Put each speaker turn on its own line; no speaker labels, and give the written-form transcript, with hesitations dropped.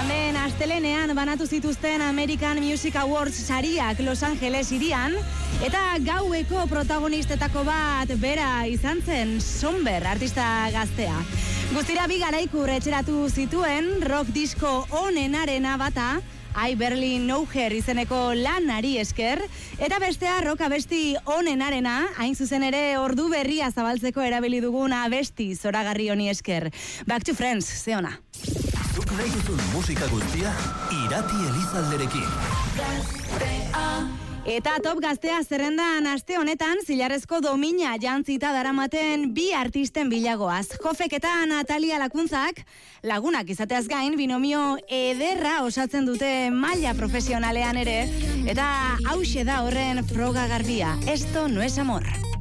Joan astelenean banatu zituzten American Music Awards sariak Los Angeles hirian, eta gaueko protagonistetako bat bera izan zen, Somber artista gaztea. Guztira bi garaikur etxeratu zituen rock disko onenarena bata, I Barely Know Her izeneko lanari esker, eta bestea rock abesti onenarena, hain zuzen ere ordu berria zabaltzeko erabili dugun abesti zoragarri honi esker. Back to Friends, ze ona.
Zuk nahi duzun musika guztia, Irati Elizalderekin.
Eta top gaztea zerrendan aste honetan zilarrezko domina jantzita daramaten bi artisten bilagoaz. Jofek eta Natalia Lakuntzak lagunak izateaz gain binomio ederra osatzen dute maila profesionalean ere, eta hauxe da horren froga garbia. Esto no es amor.